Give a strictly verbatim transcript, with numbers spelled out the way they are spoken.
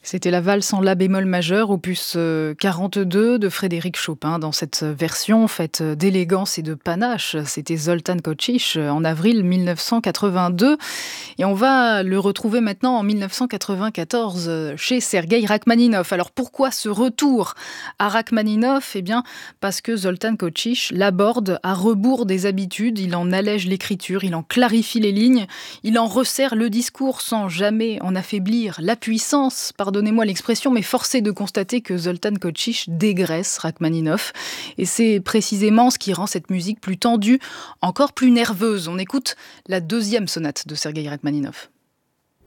C'était la valse en la bémol majeur, opus euh, quarante-deux de Frédéric Chopin, dans cette version faite d'élégance et de panache. C'était Zoltán Kocsich euh, en avril mille neuf cent quatre-vingt-deux. Et on va le retrouver maintenant en mille neuf cent quatre-vingt-quatorze euh, chez Sergueï Rachmaninov. Alors pourquoi ce retour à Rachmaninov ? Eh bien, parce que Zoltán Kocsich l'aborde à rebours des habitudes. Il en allège l'écriture, il en clarifie les lignes, il en resserre le discours sans jamais en affaiblir la puissance. Pardonnez-moi l'expression, mais force est de constater que Zoltán Kocsich dégraisse Rachmaninov. Et c'est précisément ce qui rend cette musique plus tendue, encore plus nerveuse. On écoute la deuxième sonate de Sergueï Rachmaninov.